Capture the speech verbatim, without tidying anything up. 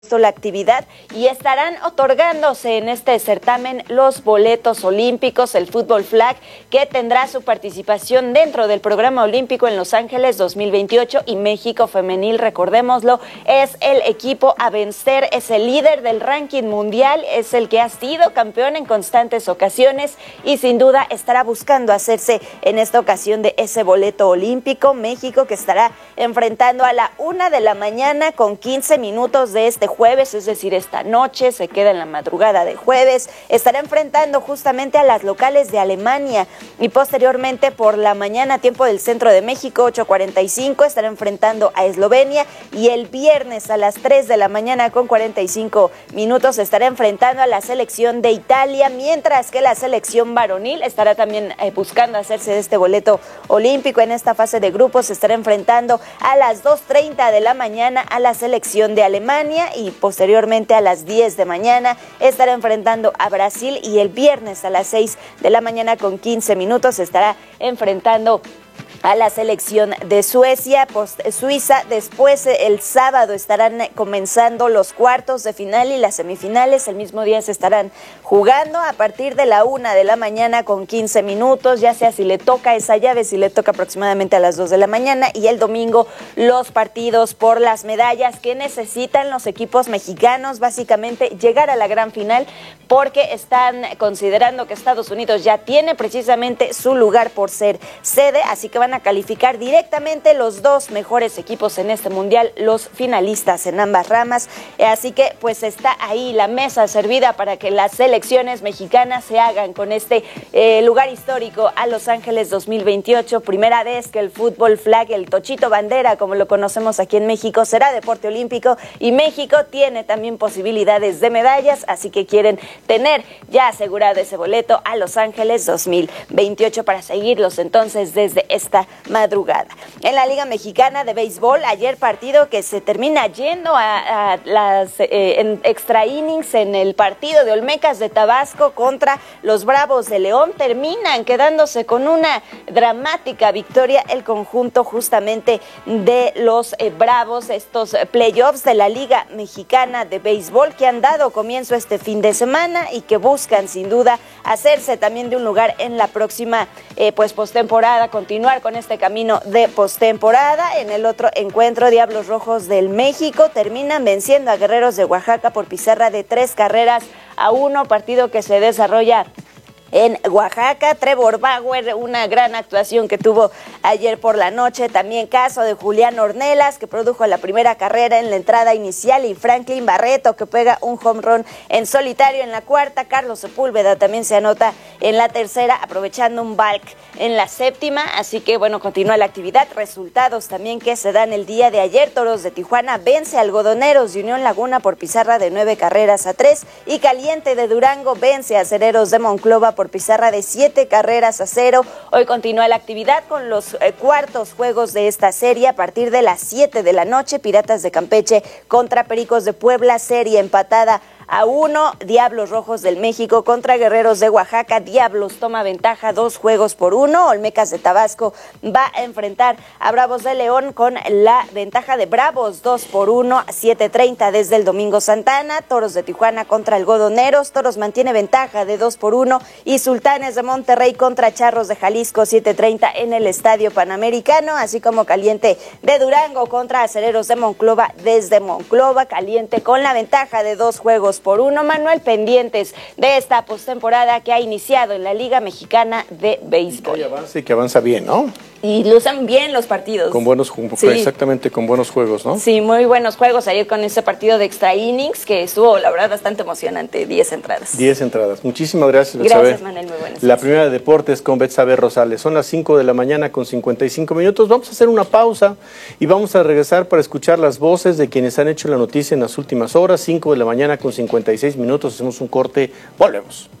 la actividad y estarán otorgándose en este certamen los boletos olímpicos, el fútbol flag, que tendrá su participación dentro del programa olímpico en Los Ángeles dos mil veintiocho, y México femenil, recordémoslo, es el equipo a vencer, es el líder del ranking mundial, es el que ha sido campeón en constantes ocasiones y sin duda estará buscando hacerse en esta ocasión de ese boleto olímpico. México, que estará enfrentando a la una de la mañana con quince minutos de este jueves, es decir, esta noche, se queda en la madrugada de jueves, estará enfrentando justamente a las locales de Alemania, y posteriormente por la mañana, tiempo del centro de México, ocho cuarenta y cinco, estará enfrentando a Eslovenia, y el viernes a las tres de la mañana con cuarenta y cinco minutos estará enfrentando a la selección de Italia, mientras que la selección varonil estará también eh, buscando hacerse de este boleto olímpico. En esta fase de grupos se estará enfrentando a las dos treinta de la mañana a la selección de Alemania, y posteriormente a las diez de mañana estará enfrentando a Brasil, y el viernes a las seis de la mañana con quince minutos estará enfrentando a la selección de Suecia, post Suiza. Después, el sábado, estarán comenzando los cuartos de final y las semifinales. El mismo día se estarán jugando a partir de la una de la mañana con quince minutos, ya sea si le toca esa llave, si le toca aproximadamente a las dos de la mañana. Y el domingo, los partidos por las medallas que necesitan los equipos mexicanos, básicamente llegar a la gran final, porque están considerando que Estados Unidos ya tiene precisamente su lugar por ser sede, así que van a calificar directamente los dos mejores equipos en este mundial, los finalistas en ambas ramas. Así que pues está ahí la mesa servida para que las selecciones mexicanas se hagan con este eh, lugar histórico a Los Ángeles dos mil veintiocho. Primera vez que el fútbol flag, el tochito bandera, como lo conocemos aquí en México, será deporte olímpico, y México tiene también posibilidades de medallas, así que quieren tener ya asegurado ese boleto a Los Ángeles dos mil veintiocho para seguirlos entonces desde esta madrugada. En la Liga Mexicana de Béisbol, ayer partido que se termina yendo a, a las eh, en extra innings en el partido de Olmecas de Tabasco contra los Bravos de León. Terminan quedándose con una dramática victoria el conjunto justamente de los eh, Bravos, estos playoffs de la Liga Mexicana de Béisbol que han dado comienzo este fin de semana y que buscan sin duda hacerse también de un lugar en la próxima eh, pues postemporada, continuar con este camino de postemporada. En el otro encuentro, Diablos Rojos del México terminan venciendo a Guerreros de Oaxaca por pizarra de tres carreras a uno, partido que se desarrolla en Oaxaca. Trevor Bauer, una gran actuación que tuvo ayer por la noche. También caso de Julián Ornelas, que produjo la primera carrera en la entrada inicial, y Franklin Barreto, que pega un home run en solitario en la cuarta. Carlos Sepúlveda también se anota en la tercera, aprovechando un balk en la séptima. Así que bueno, continúa la actividad. Resultados también que se dan el día de ayer. Toros de Tijuana vence a Algodoneros de Unión Laguna por pizarra de nueve carreras a tres, y Caliente de Durango vence a Acereros de Monclova por por pizarra de siete carreras a cero. Hoy continúa la actividad con los eh, cuartos juegos de esta serie a partir de las siete de la noche. Piratas de Campeche contra Pericos de Puebla, serie empatada a uno. Diablos Rojos del México contra Guerreros de Oaxaca. Diablos toma ventaja dos juegos por uno. Olmecas de Tabasco va a enfrentar a Bravos de León con la ventaja de Bravos dos por uno, siete treinta desde el Domingo Santana. Toros de Tijuana contra Algodoneros. Toros mantiene ventaja de dos por uno, y Sultanes de Monterrey contra Charros de Jalisco, siete treinta en el Estadio Panamericano, así como Caliente de Durango contra Acereros de Monclova desde Monclova. Caliente con la ventaja de dos juegos por uno. Manuel, pendientes de esta postemporada que ha iniciado en la Liga Mexicana de Béisbol. Que avanza y que avanza bien, ¿no? Y lucen bien los partidos. Con buenos sí. Exactamente, con buenos juegos, ¿no? Sí, muy buenos juegos. Ayer con ese partido de extra innings que estuvo, la verdad, bastante emocionante. Diez entradas. Diez entradas. Muchísimas gracias, Betsabe. Gracias, Manuel. Muy buenas. La primera de deportes con Betsabe Rosales. Son las cinco de la mañana con cincuenta y cinco minutos. Vamos a hacer una pausa y vamos a regresar para escuchar las voces de quienes han hecho la noticia en las últimas horas. cinco de la mañana con cincuenta y seis minutos. Hacemos un corte. Volvemos.